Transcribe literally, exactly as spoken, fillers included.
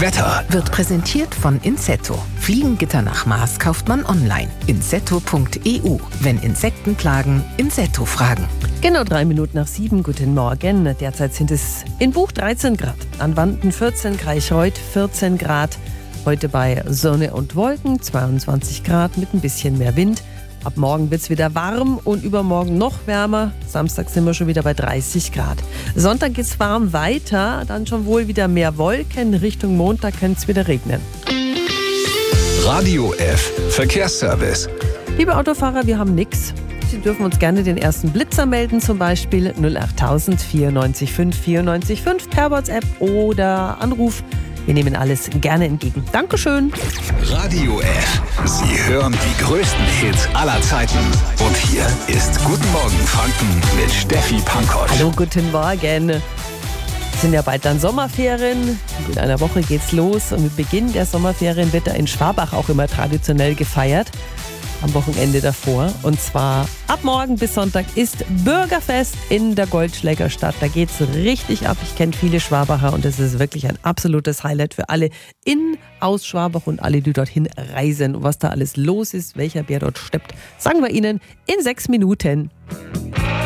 Wetter Wird präsentiert von Insetto. Fliegengitter nach Maß kauft man online. insetto punkt e u. Wenn Insekten plagen, Insetto fragen. Genau drei Minuten nach sieben. Guten Morgen. Derzeit sind es in Buch dreizehn Grad. An Wanden vierzehn, Kreichreuth vierzehn Grad. Heute bei Sonne und Wolken zweiundzwanzig Grad mit ein bisschen mehr Wind. Ab morgen wird es wieder warm und übermorgen noch wärmer. Samstag sind wir schon wieder bei dreißig Grad. Sonntag geht es warm weiter, dann schon wohl wieder mehr Wolken. Richtung Montag könnte es wieder regnen. Radio F Verkehrsservice. Liebe Autofahrer, wir haben nichts. Sie dürfen uns gerne den ersten Blitzer melden, zum Beispiel null achttausend vierundneunzig fünf vierundneunzig fünf per WhatsApp oder Anruf. Wir nehmen alles gerne entgegen. Dankeschön. Radio F. Sie hören die größten Hits aller Zeiten. Und hier ist Guten Morgen Franken mit Steffi Pankosch. Hallo, guten Morgen. Es sind ja bald dann Sommerferien. In einer Woche geht's los. Und mit Beginn der Sommerferien wird da in Schwabach auch immer traditionell gefeiert. Am Wochenende davor. Und zwar ab morgen bis Sonntag ist Bürgerfest in der Goldschlägerstadt. Da geht's richtig ab. Ich kenne viele Schwabacher und es ist wirklich ein absolutes Highlight für alle in, aus Schwabach und alle, die dorthin reisen. Und was da alles los ist, welcher Bär dort steppt, sagen wir Ihnen in sechs Minuten.